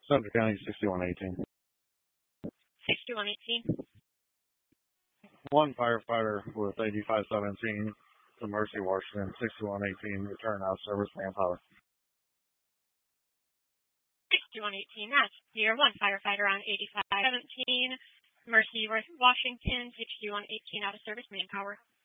Sumter County 6118. 6118. One firefighter with 8517 to Mercy, Washington, 6118, return out service manpower. 6118, that's Pier 1 firefighter on 8517, Mercy, Washington, 6118, out of service manpower.